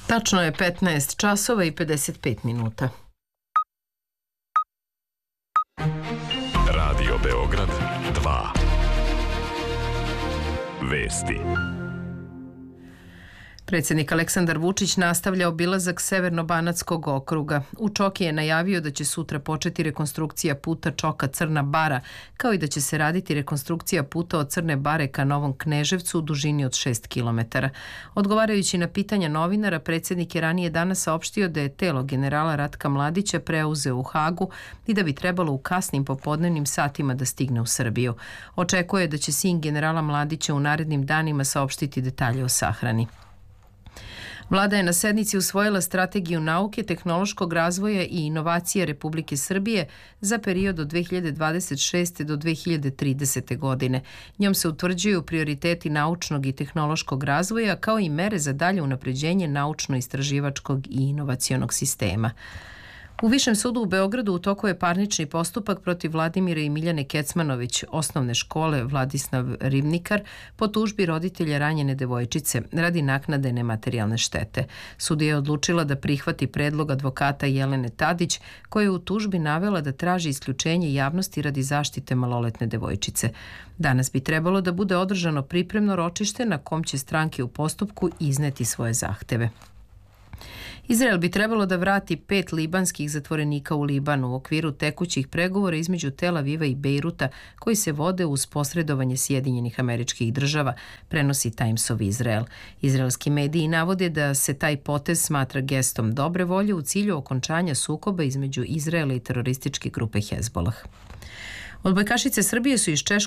Tačno je 15 časova i 55 minuta. Radio Beograd 2. Vesti. Predsjednik Aleksandar Vučić nastavlja obilazak Severno-banatskog okruga. U Čoki je najavio da će sutra početi rekonstrukcija puta Čoka-Crna Bara, kao i da će se raditi rekonstrukcija puta od Crne Bare ka Novom Kneževcu u dužini od 6 km. Odgovarajući na pitanja novinara, predsjednik je ranije danas saopštio da je telo generala Ratka Mladića preuzeo u Hagu i da bi trebalo u kasnim popodnevnim satima da stigne u Srbiju. Očekuje da će sin generala Mladića u narednim danima saopštiti detalje o sahrani. Vlada je na sednici usvojila Strategiju nauke, tehnološkog razvoja i inovacije Republike Srbije za period od 2026. do 2030. godine. Njom se utvrđuju prioriteti naučnog i tehnološkog razvoja kao i mere za dalje unapređenje naučno-istraživačkog i inovacionog sistema. U Višem sudu u Beogradu u toku je parnični postupak protiv Vladimira i Miljane Kecmanović, osnovne škole Vladislav Ribnikar, po tužbi roditelja ranjene devojčice radi naknade nematerijalne štete. Sudija je odlučila da prihvati predlog advokata Jelene Tadić, koja je u tužbi navela da traži isključenje javnosti radi zaštite maloletne devojčice. Danas bi trebalo da bude održano pripremno ročište na kom će stranke u postupku izneti svoje zahteve. Izrael bi trebalo da vrati 5 libanskih zatvorenika u Libanu u okviru tekućih pregovora između Tel Aviva i Bejruta koji se vode uz posredovanje Sjedinjenih Američkih Država, prenosi Times of Israel. Izraelski mediji navode da se taj potez smatra gestom dobre volje u cilju okončanja sukoba između Izraela i terorističke grupe Hezbolah. Odbojkašice Srbije su iz Češkog